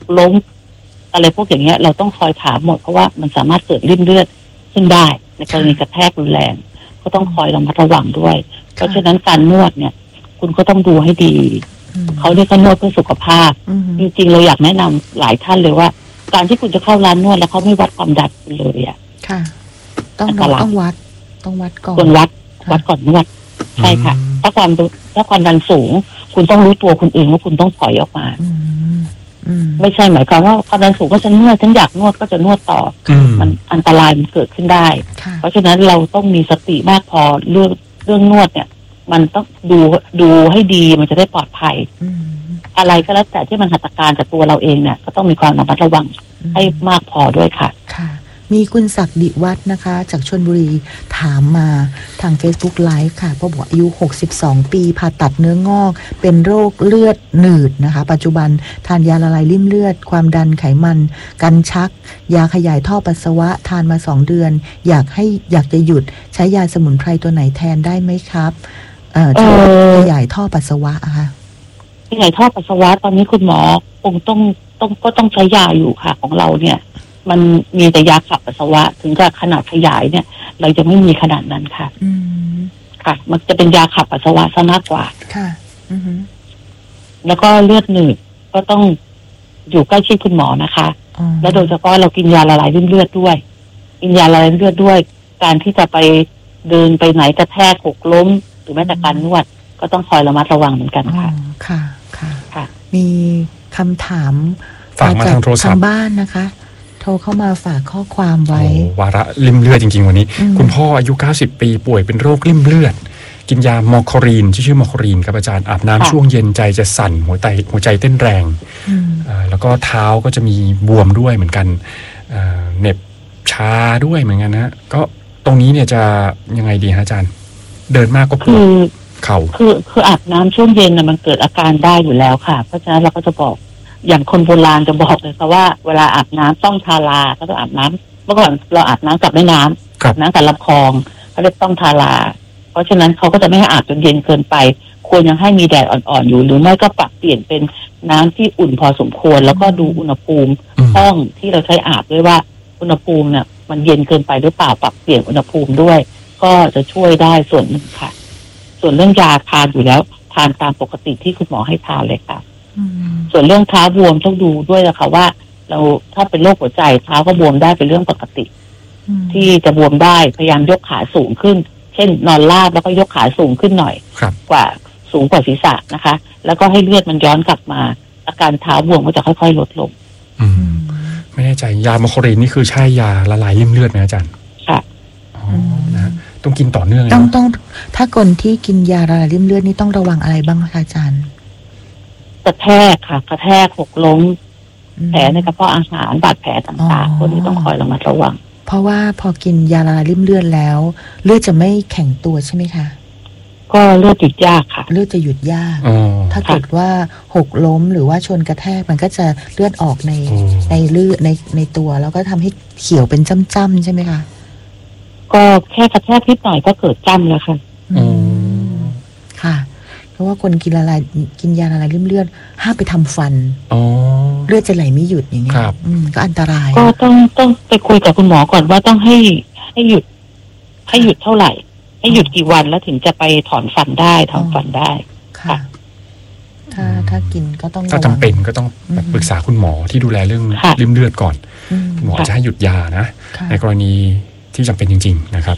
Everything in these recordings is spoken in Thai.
ล้มอะไรพวกอย่างเงี้ยเราต้องคอยถามหมดเพราะว่ามันสามารถเกิดริ่มเลือดขึ้นได้ในกรณีกระแทกรุนแรงก็ต้องคอยระมัดระวังด้วยเพราะฉะนั้นการนวดเนี่ยคุณก็ต้องดูให้ดีเขาเรียกว่านวดเพื่อสุขภาพจริงๆเราอยากแนะนำหลายท่านเลยว่าการที่คุณจะเข้าร้านนวดแล้วเขาไม่วัดความดันคุณเลยอ่ะค่ะต้องวัดก่อนควรวัดก่อนนวดใช่ค่ะถ้าความดันสูงคุณต้องรู้ตัวคุณเองว่าคุณต้องถอยออกมาไม่ใช่หมายความว่าความดันสูงก็จะนวดฉันอยากนวดก็จะนวดต่อมันอันตรายมันเกิดขึ้นได้เพราะฉะนั้นเราต้องมีสติมากพอเรื่องนวดเนี่ยมันต้องดูให้ดีมันจะได้ปลอดภัยอะไรก็แล้วแต่ที่มันหัตถการจากตัวเราเองเนี่ยก็ต้องมีความระมัดระวังให้มากพอด้วยค่ะค่ะมีคุณศักดิวัฒน์นะคะจากชลบุรีถามมาทาง Facebook Live ค่ะพ่อบอกอายุ62ปีผ่าตัดเนื้องอกเป็นโรคเลือดหนืดนะคะปัจจุบันทานยาละลายริ่มเลือดความดันไขมันกันชักยาขยายท่อปัสสาวะทานมา2 เดือนอยากจะหยุดใช้ยาสมุนไพรตัวไหนแทนได้ไหมครับขยายท่อปัสสาวะค่ะขยายท่อปัสสาวะตอนนี้คุณหมอคงต้องใช้ยาอยู่ค่ะของเราเนี่ยมันมีแต่ยาขับปัสสาวะถึงกับขนาดขยายเนี่ยเราจะไม่มีขนาดนั้นค่ะค่ะมันจะเป็นยาขับปัสสาวะซะมากกว่าค่ะแล้วก็เลือดหนืดก็ต้องอยู่ใกล้ชิดคุณหมอนะคะและโดยเฉพาะเรากินยาละลายริ่มเลือดด้วยกินยาละลายริ่มเลือดด้วยการที่จะไปเดินไปไหนกระแทกหกล้มหรือแม้แต่การนวดก็ต้องคอยระมัดระวังเหมือนกันค่ะค่ะมีคำถามฝากมาทางโทรศัพท์ทางบ้านนะคะโทรเข้ามาฝากข้อความไว้วาระริ่มเลือดจริงๆวันนี้คุณพ่ออายุ90ปีป่วยเป็นโรคริ่มเลือดกินยามอคอรีนชื่อมอคอรีนครับอาจารย์อาบน้ำช่วงเย็นใจจะสั่นหัวใจเต้นแรงแล้วก็เท้าก็จะมีบวมด้วยเหมือนกันเหน็บชาด้วยเหมือนกันนะก็ตรงนี้เนี่ยจะยังไงดีฮะอาจารย์เดินมากก็ปวดเข่าคืออาบน้ำช่วงเย็นนะมันเกิดอาการได้อยู่แล้วค่ะเพราะฉะนั้นเราก็จะบอกอย่างคนโบราณจะบอกเลยค่ะว่าเวลาอาบน้ำต้องทาราก็ต้องอาบน้ำเมื่อก่อนเราอาบน้ำกับแม่น้ำอาบน้ำกับลำคลองเขาเรียกต้องทาราเพราะฉะนั้นเขาก็จะไม่ให้อาบจนเย็นเกินไปควรยังให้มีแดดอ่อนๆอยู่หรือไม่ก็ปรับเปลี่ยนเป็นน้ำที่อุ่นพอสมควรแล้วก็ดูอุณหภูมิห้องที่เราใช้อาบด้วยว่าอุณหภูมิเนี่ยมันเย็นเกินไปหรือเปล่าปรับเปลี่ยนอุณหภูมิด้วยก็จะช่วยได้ส่วนหนึ่งค่ะส่วนเรื่องยาทานอยู่แล้วทานตามปกติที่คุณหมอให้ทานเลยค่ะส่วนเรื่องเท้าบวมต้องดูด้วยนะคะว่าเราถ้าเป็นโรคหัวใจเท้าก็บวมได้เป็นเรื่องปกติที่จะบวมได้พยายามยกขาสูงขึ้นเช่นนอนราบแล้วก็ยกขาสูงขึ้นหน่อยกว่าสูงกว่าศีรษะนะคะแล้วก็ให้เลือดมันย้อนกลับมาอาการเท้าบวมก็จะค่อยๆลดลงไม่แน่ใจยามอคอรีนนี่คือใช่ยาละลายริ่มเลือดไหมอาจารย์ค่ะนะต้องกินต่อเนื่องต้องถ้าคนที่กินยาละลายริ่มเลือดนี่ต้องระวังอะไรบ้างคะอาจารย์กระแทกค่ะกระแทกหกล้มแผลในกระเพาะอาหารบาดแผลต่างๆพวกนี้ต้องคอยระมัดระวังเพราะว่าพอกินยาละลายริ่มเลือดแล้วเลือดจะไม่แข็งตัวใช่ไหมคะก็เลือดหยุดยากค่ะเลือดจะหยุดยากถ้าเกิดว่าหกล้มหรือว่าชนกระแทกมันก็จะเลือดออกในเลือดในตัวแล้วก็ทำให้เขียวเป็นจ้ำๆใช่ไหมคะก็แค่กระแทกนิดหน่อยก็เกิดจ้ำแล้วค่ะค่ะเพราะว่าคนกินยาละลายริ่มเลือดห้ามไปทำฟันเลือดจะไหลไม่หยุดอย่างเงี้ยก็อันตรายก็ต้องไปคุยกับคุณหมอก่อนว่าต้องให้หยุดเท่าไหร่ให้หยุดกี่วันแล้วถึงจะไปถอนฟันได้ทำฟันได้ค่ะถ้ากินก็ต้องถ้าจำเป็นก็ต้องปรึกษาคุณหมอที่ดูแลเรื่องริ่มเลือดก่อนหมอจะให้หยุดยานะในกรณีที่จำเป็นจริงๆนะครับ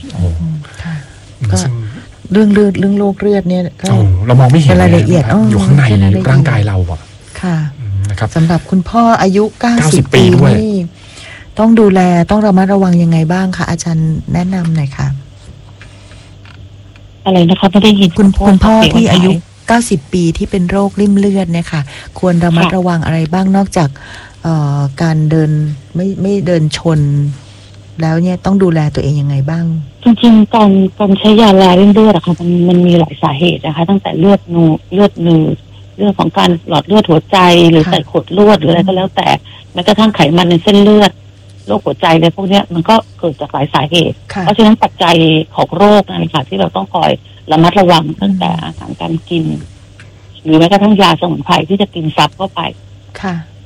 เรื่องเลือดเรื่องโรคเลือดเนี่ยก็เรามองไม่เห็นรายละเอียดอยู่ข้างในร่างกายเราอ่ะค่ะนะครับสำหรับคุณพ่ออายุ90ปีนี่ต้องดูแลต้องระมัดระวังยังไงบ้างคะอาจารย์แนะนำหน่อยค่ะอะไรนะคะไม่ได้ยินคุณพ่อที่อายุ90ปีที่เป็นโรคริ่มเลือดเนี่ยค่ะควรระมัดระวังอะไรบ้างนอกจากการเดินไม่เดินชนแล้วเนี่ยต้องดูแลตัวเองยังไงบ้างจริงๆการใช้ยาละลายริ่มเลือดอะค่ะมันมีหลายสาเหตุนะคะตั้งแต่เลือดหนืดเรื่องของการหลอดเลือดหัวใจหรือใส่ขดลวดหรืออะไรก็แล้วแต่แม้กระทั่งไขมันในเส้นเลือดโรคหัวใจอะไรพวกนี้มันก็เกิดจากหลายสาเหตุเพราะฉะนั้นปัจจัยของโรคนั่นแหละค่ะที่เราต้องคอยระมัดระวังตั้งแต่อาหารการกินหรือแม้กระทั่งยาสมุนไพรที่จะกินซับเข้าไปค่ะ